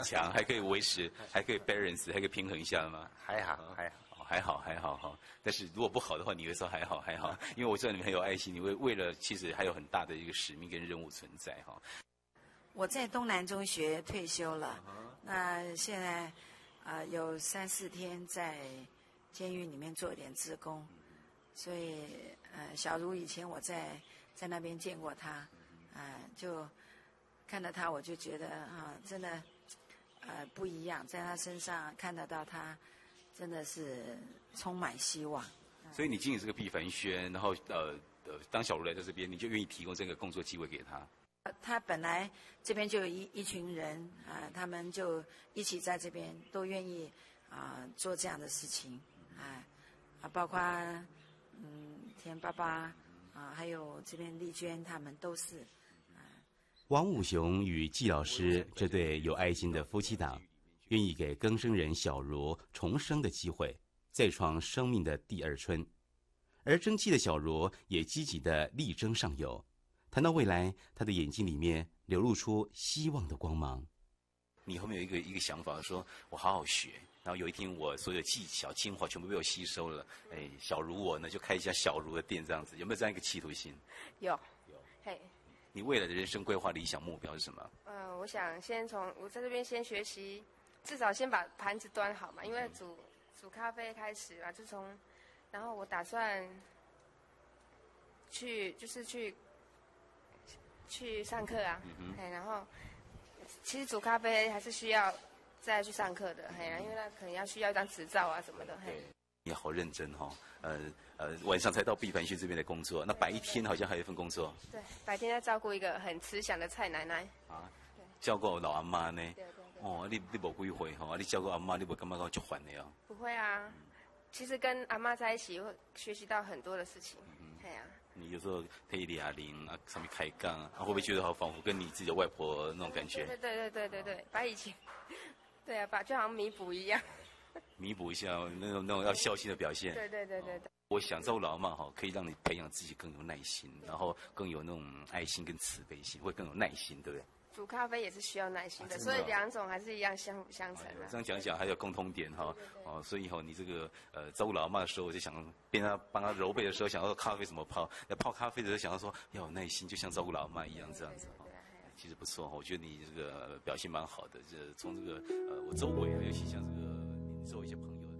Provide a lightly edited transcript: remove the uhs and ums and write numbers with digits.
很强，还可以维持，还可以 balance， 还可以平衡一下吗？ 还好， 还好哈。但是如果不好的话，你会说还好，因为我知道你们很有爱心，你会为了其实还有很大的一个使命跟任务存在哈。 我在东南中学退休了，那现在有3、4天在监狱里面做一点志工，所以小茹以前我在那边见过她，就看到她我就觉得真的不一样，在她身上看得到她真的是充满希望。 所以你经营这个毕凡轩，然后当小茹来到这边，你就愿意提供这个工作机会给她。 他本来这边就有一群人他们就一起在这边都愿意做这样的事情包括田爸爸还有这边丽娟他们都是王武雄与季老师这对有爱心的夫妻档，愿意给更生人小茹重生的机会，再创生命的第二春。而争气的小茹也积极地力争上游。谈到未来，他的眼睛里面流露出希望的光芒。 你后面有一个想法，说我好好学，然后有一天我所有的技巧精华全部被我吸收了。小茹我呢就开一家小茹的店，这样子有没有这样一个企图心？ 有。嘿。 你未来的人生规划理想目标是什么？ 我想先我在这边先学习，至少先把盘子端好嘛，因为煮咖啡开始嘛，然后我打算去上课啊，然后其实煮咖啡还是需要再去上课的，因为那可能需要一张执照啊什么的。 你好认真哈，晚上才到毕凡轩这边来工作，那白天好像还有一份工作。 对，白天在照顾一个很慈祥的蔡奶奶。 对，照顾老阿妈呢。 对。 你无几岁哈，你照顾阿妈，你无感觉到足烦的哦？ 不会啊，其实跟阿妈在一起会学习到很多的事情。 你有时候推哑铃上面开杠会不会觉得好仿佛跟你自己的外婆那种感觉？ 对，把以前，对啊，就好像弥补一样。 弥补一下那种要孝心的表现。 对。 我想照顾老阿嬷可以让你培养自己更有耐心，然后更有那种爱心跟慈悲心，会更有耐心，对不对？ 煮咖啡也是需要耐心的，所以2种还是一样相辅相成的。 这样讲还有共通点哈，所以你这个照顾老阿嬷的时候，我就想帮她揉背的时候，想要咖啡怎么泡，泡咖啡的时候想要说要有耐心，就像照顾老阿嬷一样这样子哈。其实不错我觉得你这个表现蛮好的，从这个我周围尤其像这个你周围一些朋友。